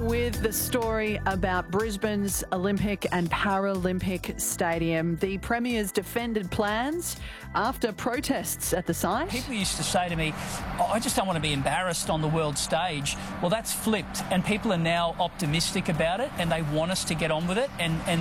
with the story about Brisbane's Olympic and Paralympic Stadium. The Premier's defended plans after protests at the site. People used to say to me, I just don't want to be embarrassed on the world stage. Well, that's flipped, and people are now optimistic about it, and they want us to get on with it. And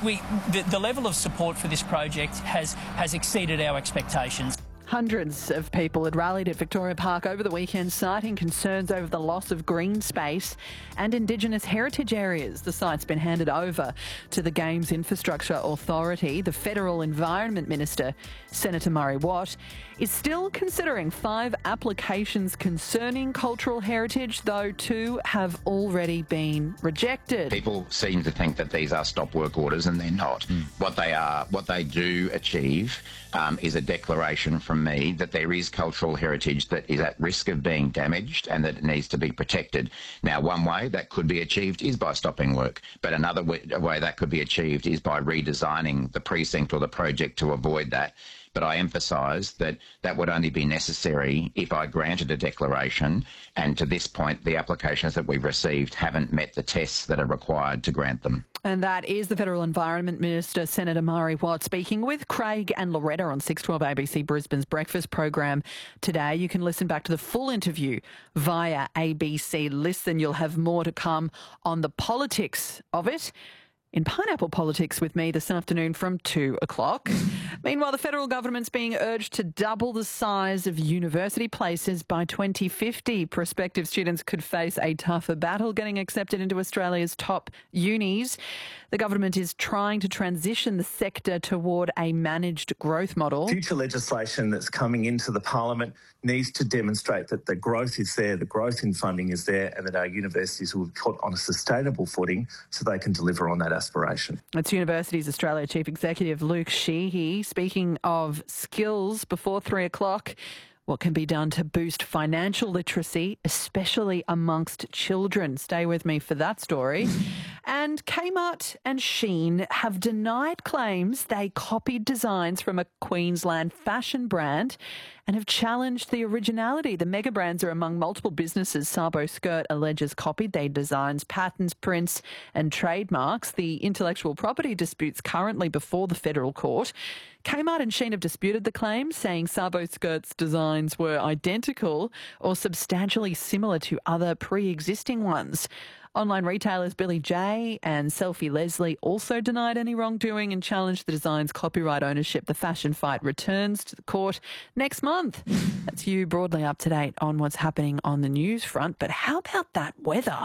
the level of support for this project has exceeded our expectations. Hundreds of people had rallied at Victoria Park over the weekend, citing concerns over the loss of green space and Indigenous heritage areas. The site's been handed over to the Games Infrastructure Authority. The Federal Environment Minister, Senator Murray Watt, is still considering 5 applications concerning cultural heritage, though 2 have already been rejected. People seem to think that these are stop work orders, and they're not. What they do achieve is a declaration from me that there is cultural heritage that is at risk of being damaged and that it needs to be protected. Now, one way that could be achieved is by stopping work, but another way that could be achieved is by redesigning the precinct or the project to avoid that. But I emphasise that that would only be necessary if I granted a declaration, and to this point the applications that we've received haven't met the tests that are required to grant them. And that is the Federal Environment Minister, Senator Murray Watt, speaking with Craig and Loretta on 612 ABC Brisbane's breakfast program today. You can listen back to the full interview via ABC Listen. You'll have more to come on the politics of it in Pineapple Politics with me this afternoon from 2 o'clock. Meanwhile, the federal government's being urged to double the size of university places by 2050. Prospective students could face a tougher battle getting accepted into Australia's top unis. The government is trying to transition the sector toward a managed growth model. Future legislation that's coming into the parliament needs to demonstrate that the growth is there, the growth in funding is there, and that our universities will be put on a sustainable footing so they can deliver on that aspiration. It's Universities Australia Chief Executive Luke Sheehy speaking of skills before 3 o'clock. What can be done to boost financial literacy, especially amongst children? Stay with me for that story. And Kmart and Shein have denied claims they copied designs from a Queensland fashion brand and have challenged the originality. The mega brands are among multiple businesses Sabo Skirt alleges copied their designs, patents, prints and trademarks. The intellectual property dispute's currently before the federal court. Kmart and Shein have disputed the claims, saying Sabo Skirt's designs were identical or substantially similar to other pre-existing ones. Online retailers Billy J and Selfie Leslie also denied any wrongdoing and challenged the design's copyright ownership. The fashion fight returns to the court next month. That's you broadly up to date on what's happening on the news front. But how about that weather?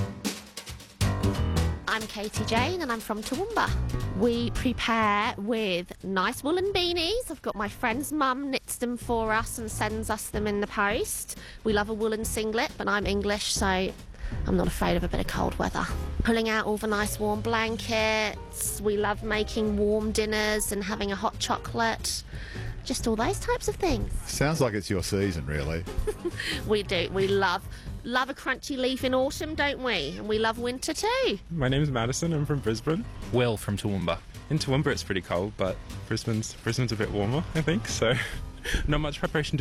I'm Katie Jane and I'm from Toowoomba. We prepare with nice woolen beanies. I've got my friend's mum knits them for us and sends us them in the post. We love a woolen singlet, but I'm English, so I'm not afraid of a bit of cold weather. Pulling out all the nice warm blankets. We love making warm dinners and having a hot chocolate. Just all those types of things. Sounds like it's your season, really. We do. We love a crunchy leaf in autumn, don't we? And we love winter too. My name's Madison. I'm from Brisbane. Will from Toowoomba. In Toowoomba it's pretty cold, but Brisbane's a bit warmer, I think, so not much preparation to